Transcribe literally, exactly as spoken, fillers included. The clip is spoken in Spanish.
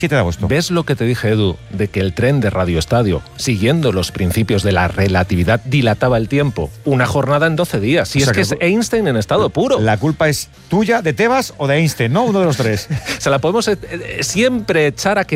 siete de agosto. ¿Ves lo que te dije, Edu, de que el tren de Radio Estadio, siguiendo los principios de la relatividad, dilataba el tiempo? Una jornada en doce días. Si O sea es que, que es Einstein en estado puro. La culpa es tuya, de Tebas o de Einstein, ¿no? Uno de los tres. Se la podemos eh, eh, siempre echar a que